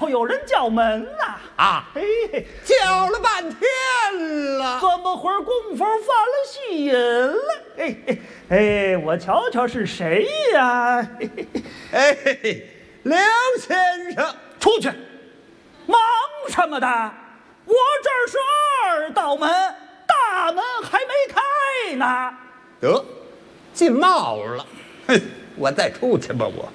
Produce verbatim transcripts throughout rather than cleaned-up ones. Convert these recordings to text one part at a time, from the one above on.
有人叫门呐！ 啊， 嘿嘿， 叫了半天了， 这么会儿功夫犯了戏瘾了。哎哎哎，我瞧瞧是谁呀？嘿嘿嘿哎，嘿嘿刘先生， 出去！忙什么的？我这儿是二道门，大门还没开呢。 得，进帽了。哼，我再出去吧，我。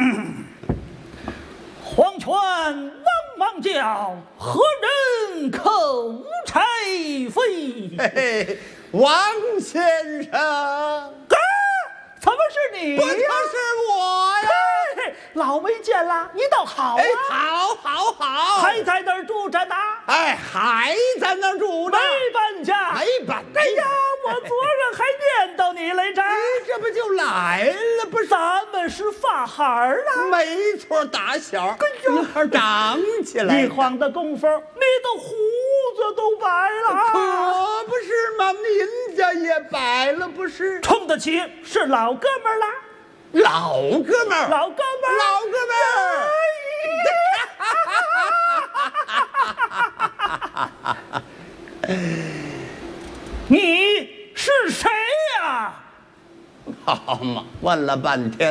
黄泉汪汪叫，何人可无柴飞？ 嘿嘿，王先生， 啊，怎么是你呀？ 不就是我呀？ 嘿，老没见啦，你倒好啊！ 哎，好，好，好， 还在那儿住着呢？ 哎，还在那儿住没着， 搬家？ 没搬。 哎呀，我昨日还念叨你来着。 你这不就来了？不是， 咱们是发孩儿了。 没错，打小一块儿长起来的， 一晃的功夫，你的胡子都白了啊！ 可不是吗？您家也白了，不是？ 冲得起是老哥们儿啦， 老哥们儿， 老哥们儿， 老哥们儿。 你是谁呀？ 好嘛，问了半天。